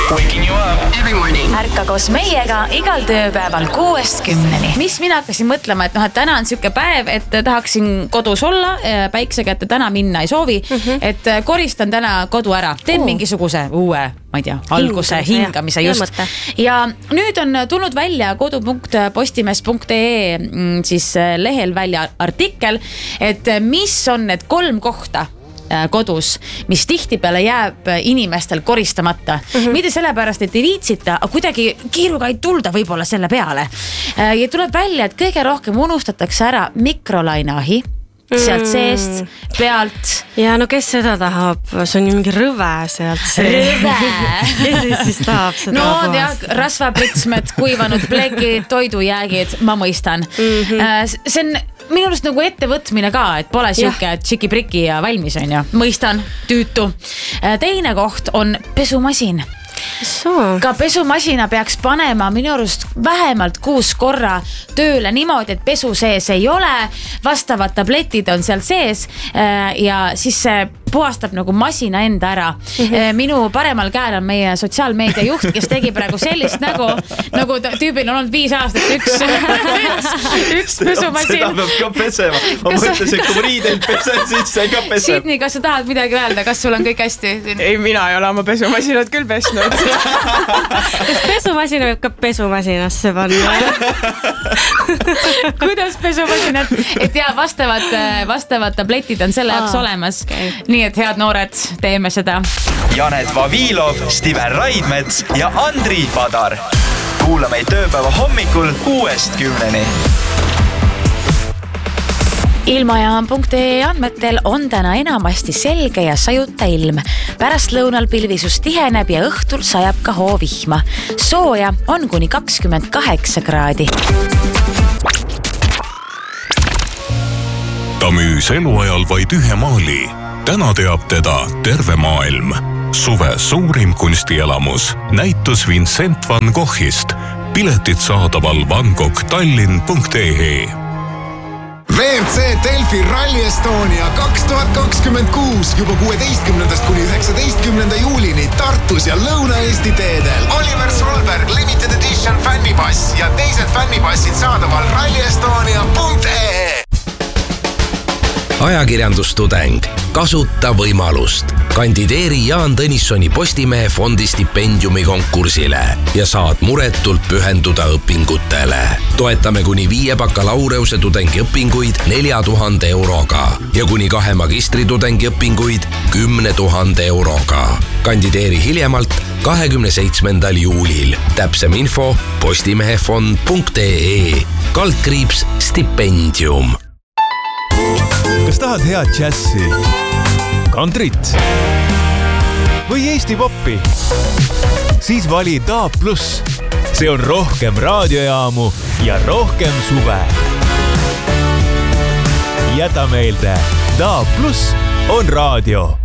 Waking you up every morning. Ärka koos meiega igal tööpäeval 6-10. Mis mina hakkasin mõtlema, et täna on siuke päev, et tahaksin kodus olla, päikse kätte täna minna ei soovi, et koristan täna kodu ära, teen mingisuguse uue, ma ei tea, alguse, hingamise just. Ja nüüd on tulnud välja kodu.postimees.ee siis lehel välja artikkel, et mis on need 3 kohta kodus, mis tihtipeale jääb inimestel koristamata. Mitte sellepärast, et ei viitsita, aga kuidagi kiiruga ei tulda võib-olla selle peale. Ja tuleb välja, et kõige rohkem unustatakse ära mikrolaineahi sealt seest, pealt. Ja no kes seda tahab? See on ju mingi rõve sealt see. Rõve! Kes siis tahab seda puhast? No rasvapritsmed, kuivanud plekid, toidujäägid, ma mõistan. See on minu arust nagu ettevõtmine ka, et pole siuke tšiki-priki ja valmis on ju. Mõistan, tüütu. Teine koht on pesumasin. Ka pesumasina peaks panema minu arust vähemalt 6 korra tööle niimoodi, et pesu sees ei ole, vastavad tabletid on seal sees ja siis see puhastab nagu masina enda ära. Minu paremal käel on meie sotsiaalmeedia juht, kes tegi praegu sellist nagu tüübil on olnud 5 aastat üks pesumasin. Seda peab ka pesema. Ma mõtlesin, kui riideid pesen, siis see ka peseb. Sidney, kas sa tahad midagi öelda? Kas sul on kõik hästi? Ei, mina ei ole oma pesumasinat küll pesnud. Kas pesumasina võib ka pesumasinasse panna? Kuidas pesumasinat? Et ja, vastavad tabletid on selle jaoks olemas. Nii et head noored, teeme seda. Janet Vavilov, Stiven Raidmets ja Andri Padar. Kuula meid tööpäeva hommikul 6-10. Ilmajaam.ee andmetel on täna enamasti selge ja sajuta ilm. Pärast lõunal pilvisus tiheneb ja õhtul sajab ka hoovihma. Sooja on kuni 28 kraadi. Ta müüs eluajal vaid 1 maali. Täna teab teda terve maailm. Suve suurim kunstielamus. Näitus Vincent van Goghist. Piletid saadaval vangoghtallinn.ee. WRC Delfi Rally Estonia 2026 juba 16. kuni 19. juulini Tartus ja Lõuna-Eesti teedel. Oliver Solberg Limited Edition fännipass ja teised fännipassid saadaval rallyestonia.ee. Ajakirjandustudeng. Kasuta võimalust. Kandideeri Jaan Tõnissoni Postimehe fondi stipendiumi konkursile ja saad muretult pühenduda õpingutele. Toetame kuni 5 bakalaureuse tudengiõpinguid 4000 euroga ja kuni 2 magistritudengi õpinguid 10 000 euroga. Kandideeri hiljemalt 27. juulil. Täpsem info postimehefond.ee /stipendium. Kas tahad head džässi, kantrit või Eesti poppi? Siis vali DAB+. See on rohkem raadiojaamu ja rohkem suve. Jäta meelde, DAB+ on raadio.